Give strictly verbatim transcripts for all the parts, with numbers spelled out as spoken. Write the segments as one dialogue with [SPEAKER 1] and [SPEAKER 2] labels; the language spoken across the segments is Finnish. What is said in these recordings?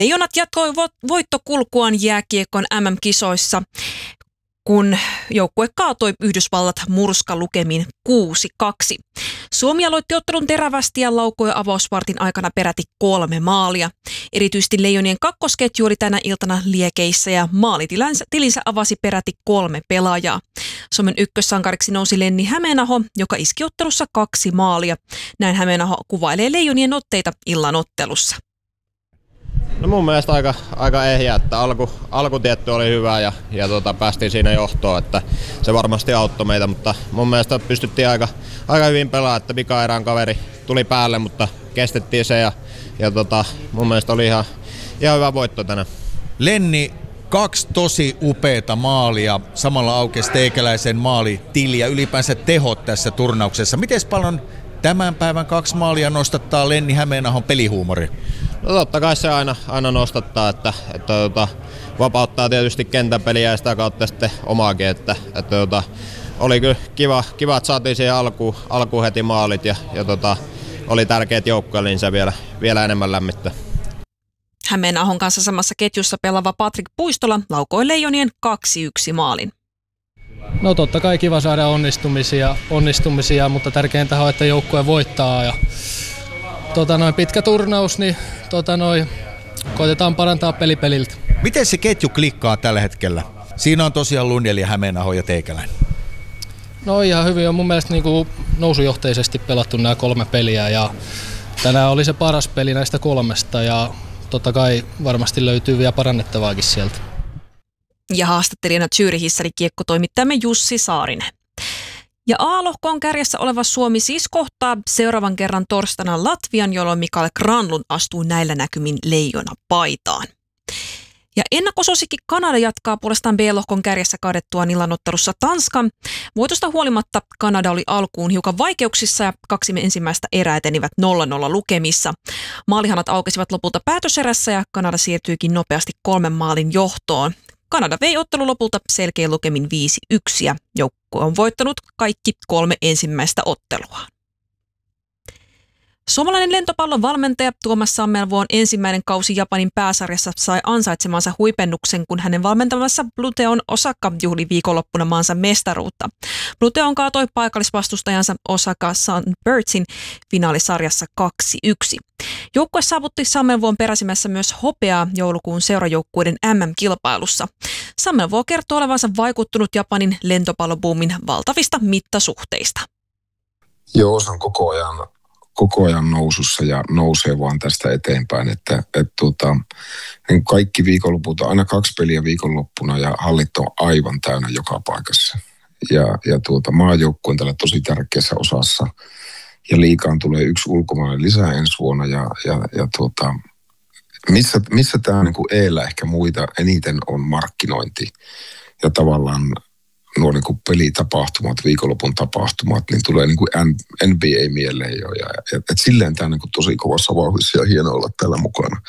[SPEAKER 1] Leijonat jatkoi vo- voittokulkuaan jääkiekon M M-kisoissa, kun joukkue kaatoi Yhdysvallat murskalukemin kuusi kaksi. Suomi aloitti ottelun terävästi ja laukoi avausvartin aikana peräti kolme maalia. Erityisesti Leijonien kakkosketju oli tänä iltana liekeissä ja maalitilinsä avasi peräti kolme pelaajaa. Suomen ykkössankariksi nousi Lenni Hämeenaho, joka iski ottelussa kaksi maalia. Näin Hämeenaho kuvailee Leijonien otteita illan ottelussa.
[SPEAKER 2] No mun mielestä aika, aika ehjä, että alku, alkutietty oli hyvä ja, ja tota, päästiin siinä johtoon, että se varmasti auttoi meitä, mutta mun mielestä pystyttiin aika, aika hyvin pelaamaan, että vika-erän kaveri tuli päälle, mutta kestettiin se ja, ja tota, mun mielestä oli ihan, ihan hyvä voitto tänään.
[SPEAKER 3] Lenni, kaksi tosi upeata maalia, samalla aukesi teikäläisen maalitili ja ylipäänsä tehot tässä turnauksessa. Miten paljon tämän päivän kaksi maalia nostattaa Lenni Hämeenahon pelihuumori?
[SPEAKER 2] No totta kai se aina, aina nostattaa, että, että tota, vapauttaa tietysti kentän peliä ja sitä kautta sitten omaakin, että, että tota, oli kyllä kiva, kiva, että saatiin siihen alkuun, alkuun heti maalit ja, ja tota, oli tärkeät joukkoja, niin se vielä, vielä enemmän lämmittää.
[SPEAKER 1] Hämeenahon kanssa samassa ketjussa pelaava Patrik Puistola laukoi Leijonien kaksi yksi maalin.
[SPEAKER 4] No totta kai kiva saada onnistumisia, onnistumisia mutta tärkeintä on, että joukkue voittaa. Ja, tota noin, pitkä turnaus, niin tota noin, koitetaan parantaa pelipeliltä.
[SPEAKER 3] Miten se ketju klikkaa tällä hetkellä? Siinä on tosiaan Lundell ja Hämeenaho ja teikäläinen.
[SPEAKER 4] No ihan hyvin on mun mielestä niin kuin nousujohteisesti pelattu nämä kolme peliä ja tänään oli se paras peli näistä kolmesta ja totta kai varmasti löytyy vielä parannettavaakin sieltä.
[SPEAKER 1] Ja haastattelijana Zürichissä oli kiekkotoimittajamme Jussi Saarinen. Ja A-lohkon kärjessä oleva Suomi siis kohtaa seuraavan kerran torstaina Latvian, jolloin Mikael Granlund astuu näillä näkymin leijona paitaan. Ja ennakkosuosikki Kanada jatkaa puolestaan B-lohkon kärjessä kaadettuaan illanottelussa Tanskan. Voitosta huolimatta Kanada oli alkuun hiukan vaikeuksissa ja kaksi ensimmäistä erää etenivät nolla nolla lukemissa. Maalihanat aukesivat lopulta päätöserässä ja Kanada siirtyikin nopeasti kolmen maalin johtoon. Kanada vei ottelu lopulta selkein lukemin viisi yksi ja joukkue on voittanut kaikki kolme ensimmäistä otteluaan. Suomalainen lentopallon valmentaja Tuomas Sammelvuon ensimmäinen kausi Japanin pääsarjassa sai ansaitsemansa huipennuksen, kun hänen valmentamassa Bluteon Osaka juhli viikonloppuna maansa mestaruutta. Bluteon kaatoi paikallisvastustajansa Osaka Sunbirdsin finaalisarjassa kaksi yksi. Joukkue saavutti Sammelvuon peräsimässä myös hopeaa joulukuun seurajoukkueiden M M-kilpailussa. Sammelvuo kertoo olevansa vaikuttunut Japanin lentopallobuumin valtavista mittasuhteista.
[SPEAKER 5] Joo, se on koko ajan koko ajan nousussa ja nousee vaan tästä eteenpäin, että et tuota, niin kaikki viikonloput, aina kaksi peliä viikonloppuna ja hallit on aivan täynnä joka paikassa. Ja, ja tuota, maajoukkue on tällä tosi tärkeässä osassa ja liigaan tulee yksi ulkomainen lisää ensi vuonna ja, ja, ja tuota, missä, missä tämä niin kuin eellä ehkä muita eniten on markkinointi ja tavallaan nuo niin kuin pelitapahtumat, viikonlopun tapahtumat, niin tulee niin kuin N B A mieleen jo. Ja, ja, et silleen tämä on niin kuin tosi kovassa vauhdissa ja hienoa olla täällä mukana.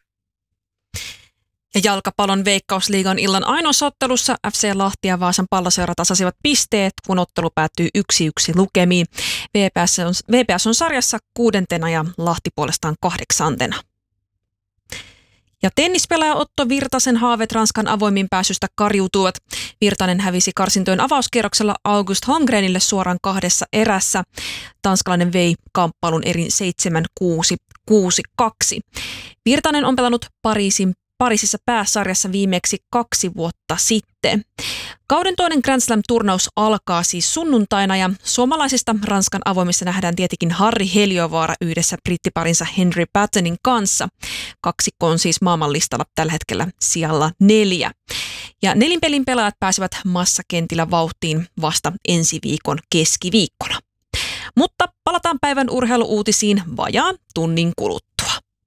[SPEAKER 1] Ja jalkapallon Veikkausliigan illan ainoassa ottelussa F C Lahti ja Vaasan Palloseura tasasivat pisteet, kun ottelu päättyi yksi yksi lukemiin. V P S on, V P S on sarjassa kuudentena ja Lahti puolestaan kahdeksantena. Ja tennispelaaja Otto Virtasen haaveet Ranskan avoimin pääsystä karjuutuvat. Virtanen hävisi karsintojen avauskierroksella August Holmgrenille suoraan kahdessa erässä. Tanskalainen vei kamppailun erin seitsemän kuusi kuusi kaksi. Virtanen on pelannut Pariisin Pariisissa pääsarjassa viimeksi kaksi vuotta sitten. Kauden toinen Grand Slam-turnaus alkaa siis sunnuntaina ja suomalaisista Ranskan avoimissa nähdään tietenkin Harri Heliovaara yhdessä brittiparinsa Henry Pattonin kanssa. Kaksikko on siis maailmanlistalla tällä hetkellä sijalla neljä. Ja nelinpelin pelaajat pääsevät massakentillä vauhtiin vasta ensi viikon keskiviikkona. Mutta palataan päivän urheiluuutisiin vajaan tunnin kuluttua.